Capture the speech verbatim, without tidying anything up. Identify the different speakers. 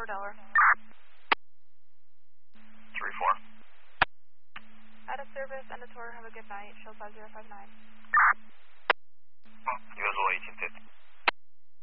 Speaker 1: four, Delaware.
Speaker 2: three four.
Speaker 1: Out of service, end of tour, have a good night. Show five zero five nine.